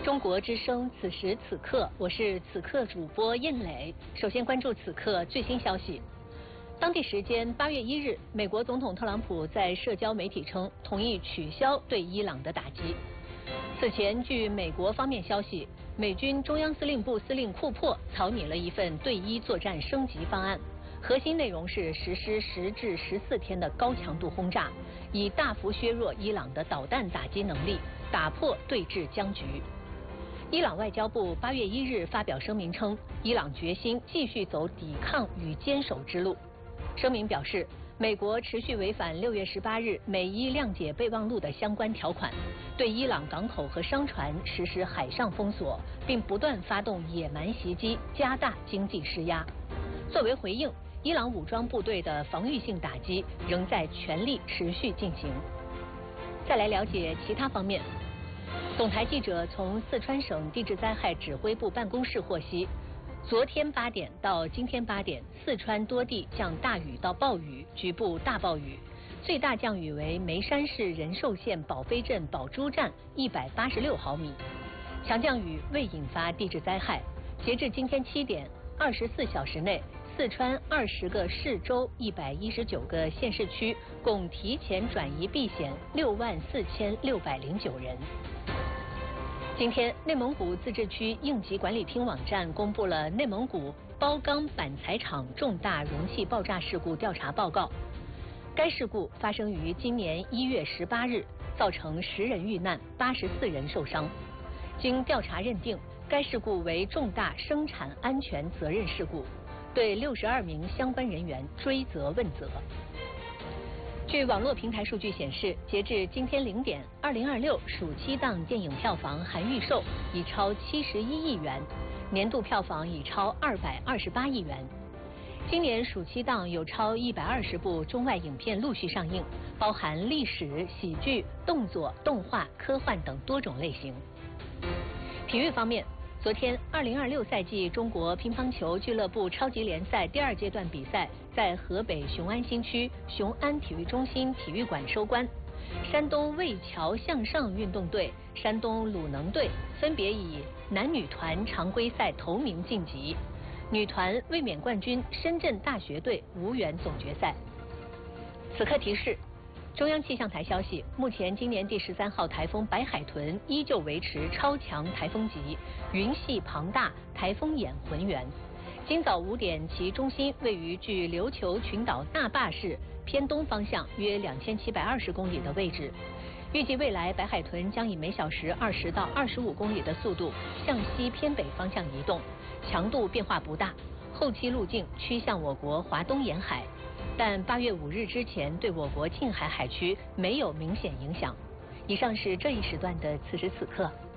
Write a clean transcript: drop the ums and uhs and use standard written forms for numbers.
中国之声，此时此刻，我是此刻主播燕磊。首先关注此刻最新消息。当地时间8月1日，美国总统特朗普在社交媒体称同意取消对伊朗的打击。此前，据美国方面消息，美军中央司令部司令库珀草拟了一份对伊作战升级方案，核心内容是实施10至14天的高强度轰炸，以大幅削弱伊朗的导弹打击能力，打破对峙僵局。伊朗外交部8月1日发表声明称，伊朗决心继续走抵抗与坚守之路。声明表示，美国持续违反6月18日美伊谅解备忘录的相关条款，对伊朗港口和商船实施海上封锁，并不断发动野蛮袭击，加大经济施压。作为回应，伊朗武装部队的防御性打击仍在全力持续进行。再来了解其他方面。总台记者从四川省地质灾害指挥部办公室获悉，昨天8点到今天8点，四川多地降大雨到暴雨，局部大暴雨，最大降雨为眉山市仁寿县宝飞镇宝珠站186毫米。强降雨未引发地质灾害。截至今天7点，24小时内，四川20个市州119个县市区共提前转移避险64609人。今天，内蒙古自治区应急管理厅网站公布了内蒙古包钢板材厂重大容器爆炸事故调查报告。该事故发生于今年1月18日，造成10人遇难，84人受伤。经调查认定，该事故为重大生产安全责任事故，对62名相关人员追责问责。据网络平台数据显示，截至今天0点，2026暑期档电影票房含预售已超71亿元，年度票房已超228亿元。今年暑期档有超120部中外影片陆续上映，包含历史、喜剧、动作、动画、科幻等多种类型。体育方面，昨天2026赛季中国乒乓球俱乐部超级联赛第2阶段比赛在河北雄安新区雄安体育中心体育馆收官。山东魏桥向上运动队、山东鲁能队分别以男女团常规赛头名晋级，女团卫冕冠军深圳大学队无缘总决赛。此刻提示。中央气象台消息，目前今年第13号台风白海豚依旧维持超强台风级，云系庞大，台风眼浑圆。今早5点，其中心位于距琉球群岛大坝市偏东方向约2720公里的位置。预计未来白海豚将以每小时20到25公里的速度向西偏北方向移动，强度变化不大，后期路径趋向我国华东沿海。但8月5日之前对我国近海海区没有明显影响。以上是这一时段的此时此刻。